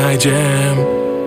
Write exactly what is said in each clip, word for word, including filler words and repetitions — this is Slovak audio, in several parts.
nájdem.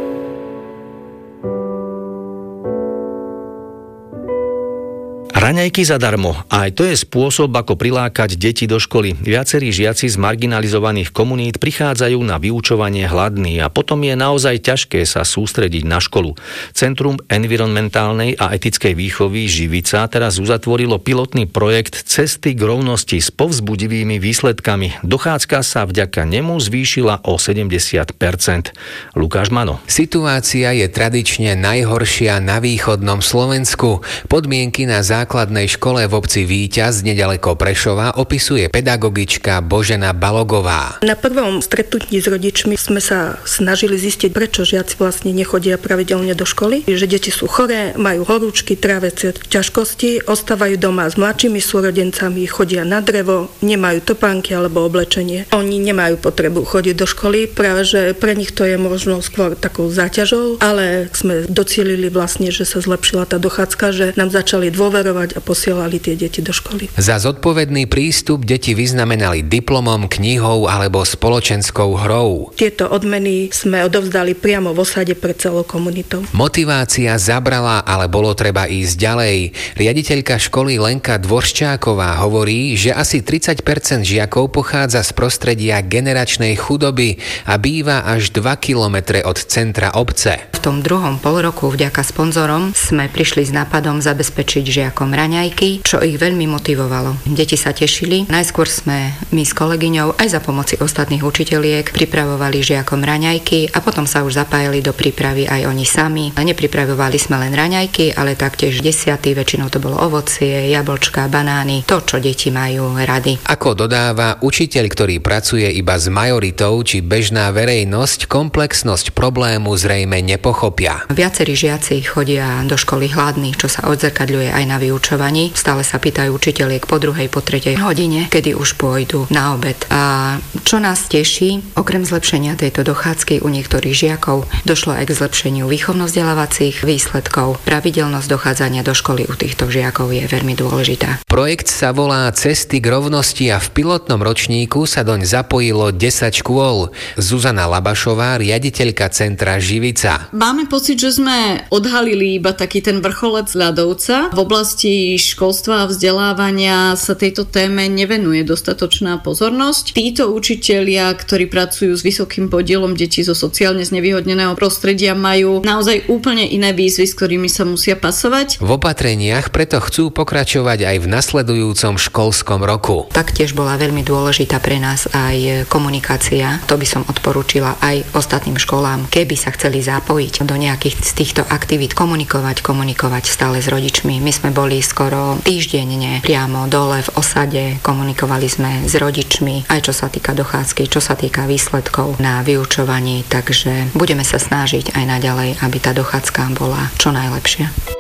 Raňajky zadarmo. Aj to je spôsob, ako prilákať deti do školy. Viacerí žiaci z marginalizovaných komunít prichádzajú na vyučovanie hladní a potom je naozaj ťažké sa sústrediť na školu. Centrum environmentálnej a etickej výchovy Živica teraz uzatvorilo pilotný projekt Cesty k rovnosti s povzbudivými výsledkami. Dochádzka sa vďaka nemu zvýšila o sedemdesiat percent. Lukáš Mano. Situácia je tradične najhoršia na východnom Slovensku. Podmienky na základnej škole v obci Víťaz nedaleko Prešova opisuje pedagogička Božena Balogová. Na prvom stretnutí s rodičmi sme sa snažili zistiť, prečo žiaci vlastne nechodia pravidelne do školy, že deti sú choré, majú horúčky, tráviace ťažkosti, ostávajú doma s mladšími súrodencami, chodia na drevo, nemajú topánky alebo oblečenie. Oni nemajú potrebu chodiť do školy, práve že pre nich to je možno skôr takou záťažou, ale sme docielili vlastne, že sa zlepšila tá dochádzka, že nám začali dôverovať a posielali tie deti do školy. Za zodpovedný prístup deti vyznamenali diplomom, knihou alebo spoločenskou hrou. Tieto odmeny sme odovzdali priamo v osade pre celou komunitou. Motivácia zabrala, ale bolo treba ísť ďalej. Riaditeľka školy Lenka Dvorščáková hovorí, že asi tridsať percent žiakov pochádza z prostredia generačnej chudoby a býva až dva kilometre od centra obce. V tom druhom polroku vďaka sponzorom sme prišli s nápadom zabezpečiť žiakom raňajky, čo ich veľmi motivovalo. Deti sa tešili. Najskôr sme my s kolegyňou aj za pomoci ostatných učiteľiek pripravovali žiakom raňajky a potom sa už zapájali do prípravy aj oni sami. A nepripravovali sme len raňajky, ale taktiež desiaty, väčšinou to bolo ovocie, jablčka, banány, to, čo deti majú rady. Ako dodáva učiteľ, ktorý pracuje iba s majoritou či bežná verejnosť, komplexnosť problému zrejme nepochopia. Viacerí žiaci chodia do školy hladní, čo sa odzrkadľuje aj na vyučovaní. Stále sa pýtajú učiteľiek po druhej, po tretej hodine, kedy už pôjdu na obed. A čo nás teší, okrem zlepšenia tejto dochádzky u niektorých žiakov, došlo aj k zlepšeniu výchovno-vzdelávacích výsledkov. Pravidelnosť dochádzania do školy u týchto žiakov je veľmi dôležitá. Projekt sa volá Cesty k rovnosti a v pilotnom ročníku sa doň zapojilo desať škôl. Zuzana Labašová, riaditeľka centra Živica. Máme pocit, že sme odhalili iba taký ten vrcholec ľadovca. V oblasti školstva a vzdelávania sa tejto téme nevenuje dostatočná pozornosť. Títo učitelia, ktorí pracujú s vysokým podielom detí zo sociálne znevýhodneného prostredia, majú naozaj úplne iné výzvy, s ktorými sa musia pasovať. V opatreniach preto chcú pokračovať aj v nasledujúcom školskom roku. Taktiež bola veľmi dôležitá pre nás aj komunikácia. To by som odporúčila aj ostatným školám, keby sa chceli zapojiť do nejakých z týchto aktivít, komunikovať, komunikovať stále s rodičmi. My sme boli skoro týždenne priamo dole v osade, komunikovali sme s rodičmi, aj čo sa týka dochádzky, čo sa týka výsledkov na vyučovaní, takže budeme sa snažiť aj naďalej, aby tá dochádzka bola čo najlepšia.